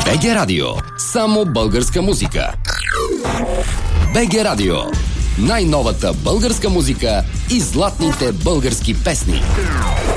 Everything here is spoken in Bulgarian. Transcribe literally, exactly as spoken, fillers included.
БГ Радио. Само българска музика. БГ Радио. Най-новата българска музика и златните български песни.